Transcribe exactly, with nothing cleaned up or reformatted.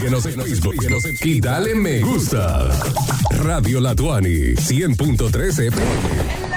Síguenos en Facebook y dale me gusta. Radio La Tuani, cien punto tres F M.